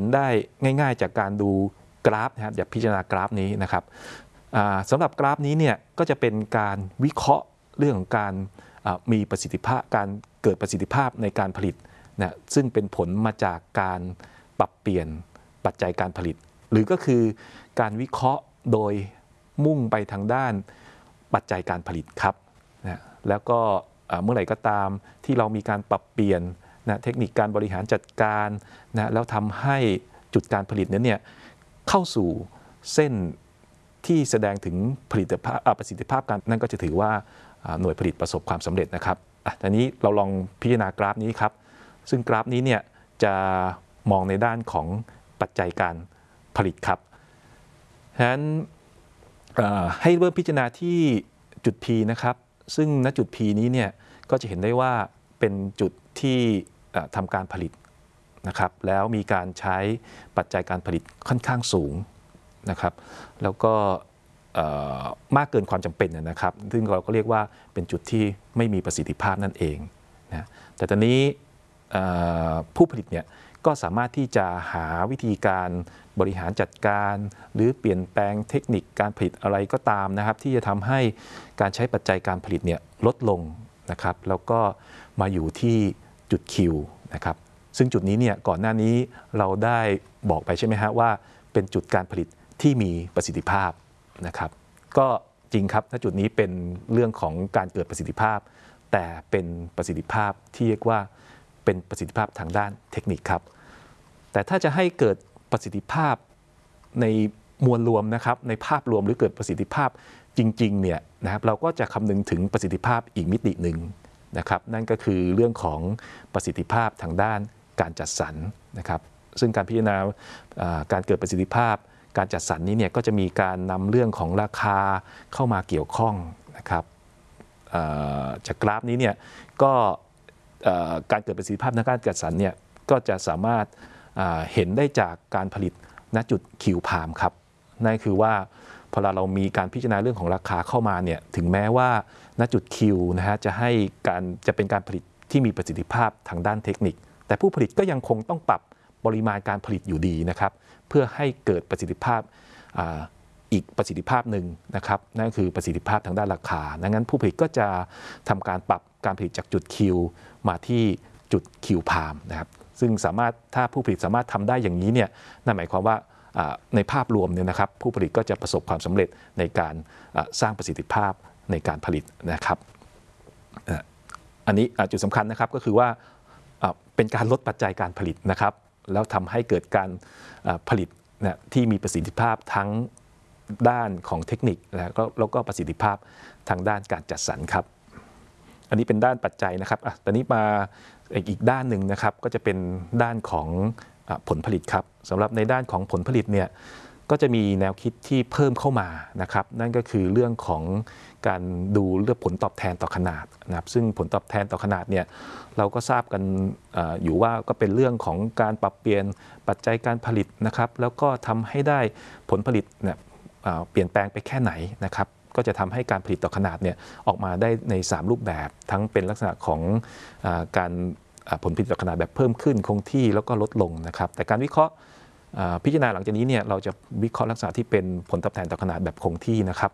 นได้ง่ายๆจากการดูกราฟนะครับอย่าพิจารณากราฟนี้นะครับสำหรับกราฟนี้เนี่ยก็จะเป็นการวิเคราะห์เรื่องของการมีประสิทธิภาพการเกิดประสิทธิภาพในการผลิตนะซึ่งเป็นผลมาจากการปรับเปลี่ยนปัจจัยการผลิตหรือก็คือการวิเคราะห์โดยมุ่งไปทางด้านปัจจัยการผลิตครับนะแล้วก็เมื่อไหร่ก็ตามที่เรามีการปรับเปลี่ยนนะเทคนิคการบริหารจัดการนะแล้วทำให้จุดการผลิตนั้นเนี่ยเข้าสู่เส้นที่แสดงถึงประสิทธิภาพการนั่นก็จะถือว่าหน่วยผลิตประสบความสำเร็จนะครับทีนี้เราลองพิจารณากราฟนี้ครับซึ่งกราฟนี้เนี่ยจะมองในด้านของปัจจัยการผลิตครับฉะนั้นให้เริ่มพิจารณาที่จุด P นะครับซึ่งณจุด P นี้เนี่ยก็จะเห็นได้ว่าเป็นจุดที่ทำการผลิตนะครับแล้วมีการใช้ปัจจัยการผลิตค่อนข้างสูงนะครับแล้วก็มากเกินความจำเป็นนะครับซึ่งเราก็เรียกว่าเป็นจุดที่ไม่มีประสิทธิภาพนั่นเองนะแต่ตอนนี้ผู้ผลิตเนี่ยก็สามารถที่จะหาวิธีการบริหารจัดการหรือเปลี่ยนแปลงเทคนิคการผลิตอะไรก็ตามนะครับที่จะทำให้การใช้ปัจจัยการผลิตเนี่ยลดลงนะครับแล้วก็มาอยู่ที่จุด Q นะครับซึ่งจุดนี้เนี่ยก่อนหน้านี้เราได้บอกไปใช่ไหมฮะว่าเป็นจุดการผลิตที่มีประสิทธิภาพนะครับก็จริงครับณจุดนี้เป็นเรื่องของการเกิดประสิทธิภาพแต่เป็นประสิทธิภาพที่เรียกว่าเป็นประสิทธิภาพทางด้านเทคนิคครับแต่ถ้าจะให้เกิดประสิทธิภาพในมวลรวมนะครับในภาพรวมหรือเกิดประสิทธิภาพจริงๆเนี่ยนะครับเราก็จะคำนึงถึงประสิทธิภาพอีกมิติหนึ่งนะครับนั่นก็คือเรื่องของประสิทธิภาพทางด้านการจัดสรรนะครับซึ่งการพิจารณาการเกิดประสิทธิภาพการจัดสรรนี้เนี่ยก็จะมีการนำเรื่องของราคาเข้ามาเกี่ยวข้องนะครับจากกราฟนี้เนี่ยก็การเกิดประสิทธิภาพในการจัดสรรเนี่ยก็จะสามารถเห็นได้จากการผลิตณจุดคิวพามครับนั่นคือว่าพอเรามีการพิจารณาเรื่องของราคาเข้ามาเนี่ยถึงแม้ว่าณจุดคิวนะฮะจะเป็นการผลิตที่มีประสิทธิภาพทางด้านเทคนิคแต่ผู้ผลิตก็ยังคงต้องปรับปริมาณการผลิตอยู่ดีนะครับเพื่อให้เกิดประสิทธิภาพอีกประสิทธิภาพหนึ่งนะครับนั่นคือประสิทธิภาพทางด้านราคาดังนั้นผู้ผลิตก็จะทำการปรับการผลิตจากจุดคิวมาที่จุดคิวพามนะครับซึ่งถ้าผู้ผลิตสามารถทำได้อย่างนี้เนี่ยนั่นหมายความว่าในภาพรวมเนี่ยนะครับผู้ผลิตก็จะประสบความสำเร็จในการสร้างประสิทธิภาพในการผลิตนะครับอันนี้จุดสำคัญนะครับก็คือว่าเป็นการลดปัจจัยการผลิตนะครับแล้วทำให้เกิดการผลิตที่มีประสิทธิภาพทั้งด้านของเทคนิคแล้วก็ประสิทธิภาพทางด้านการจัดสรรครับอันนี้เป็นด้านปัจจัยนะครับตอนนี้มาอีกด้านหนึ่งนะครับก็จะเป็นด้านของผลผลิตครับสำหรับในด้านของผลผลิตเนี่ยก็จะมีแนวคิดที่เพิ่มเข้ามานะครับนั่นก็คือเรื่องของการดูเรื่องผลตอบแทนต่อขนาดนะครับซึ่งผลตอบแทนต่อขนาดเนี่ยเราก็ทราบกันอยู่ว่าก็เป็นเรื่องของการปรับเปลี่ยนปัจจัยการผลิตนะครับแล้วก็ทำให้ได้ผลผลิตเนี่ยเปลี่ยนแปลงไปแค่ไหนนะครับก็จะทำให้การผลิตต่อขนาดเนี่ยออกมาได้ใน3รูปแบบทั้งเป็นลักษณะของการผลผลิตต่อขนาดแบบเพิ่มขึ้นคงที่แล้วก็ลดลงนะครับแต่การวิเคราะห์พิจารณาหลังจากนี้เนี่ยเราจะวิเคราะห์ลักษณะที่เป็นผลตอบแทนต่อขนาดแบบคงที่นะครับ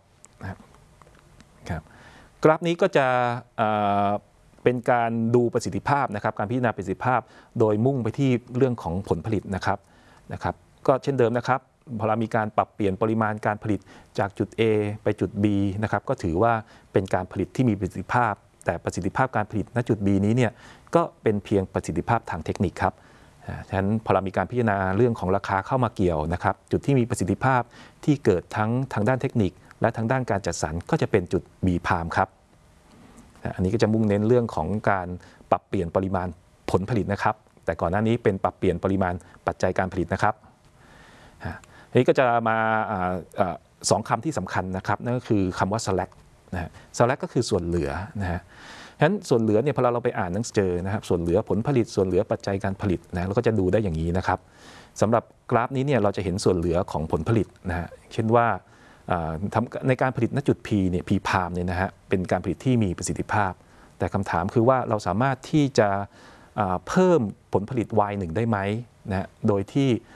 กราฟนี้ก็จะเป็นการดูประสิทธิภาพนะครับการพิจารณาประสิทธิภาพโดยมุ่งไปที่เรื่องของผลผลิตนะครับก็เช่นเดิมนะครับพอเรามีการปรับเปลี่ยนปริมาณการผลิตจากจุด A ไปจุด B นะครับก็ถือว่าเป็นการผลิตที่มีประสิทธิภาพแต่ประสิทธิภาพการผลิตณจุด B นี้เนี่ยก็เป็นเพียงประสิทธิภาพทางเทคนิคครับฉะนั้นพอเรามีการพิจารณาเรื่องของราคาเข้ามาเกี่ยวนะครับจุดที่มีประสิทธิภาพที่เกิดทั้งทางด้านเทคนิคและทางด้านการจัดสรรก็จะเป็นจุด B พามครับอันนี้ก็จะมุ่งเน้นเรื่องของการปรับเปลี่ยนปริมาณผลผลิตนะครับแต่ก่อนหน้านี้เป็นปรับเปลี่ยนปริมาณปัจจัยการผลิตนะครับทีนี้ก็จะมาสองคำที่สำคัญนะครับนั่นก็คือคำว่า slack นะฮะ slack ก็คือส่วนเหลือนะฮะฉะนั้นส่วนเหลือเนี่ยพอเราไปอ่านหนังสือเจอนะครับส่วนเหลือผลผลิตส่วนเหลือปัจจัยการผลิตนะเราก็จะดูได้อย่างนี้นะครับสำหรับกราฟนี้เนี่ยเราจะเห็นส่วนเหลือของผลผลิตนะฮะเช่นว่าในการผลิตณจุด P เนี่ย P พามเนี่ยนะฮะเป็นการผลิตที่มีประสิทธิภาพแต่คำถามคือว่าเราสามารถที่จะเพิ่มผลผลิต Y1 ได้ไหมนะโดยที่